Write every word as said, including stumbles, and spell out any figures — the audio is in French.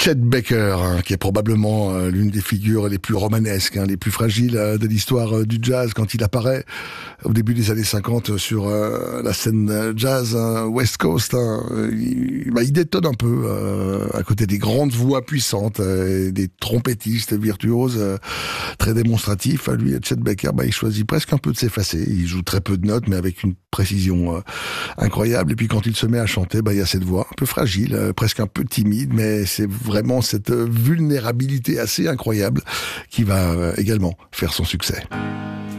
Chet Baker, hein, qui est probablement euh, l'une des figures les plus romanesques, hein, les plus fragiles euh, de l'histoire euh, du jazz, quand il apparaît au début des années cinquante sur euh, la scène jazz hein, West Coast. Hein, il, bah, il détonne un peu euh, à côté des grandes voix puissantes, euh, des trompettistes virtuoses euh, très démonstratifs. Lui, Chet Baker, bah, il choisit presque un peu de s'effacer. Il joue très peu de notes, mais avec une précision euh, incroyable. Et puis quand il se met à chanter, bah, il y a cette voix un peu fragile, euh, presque un peu timide, mais c'est vraiment cette vulnérabilité assez incroyable qui va euh, également faire son succès.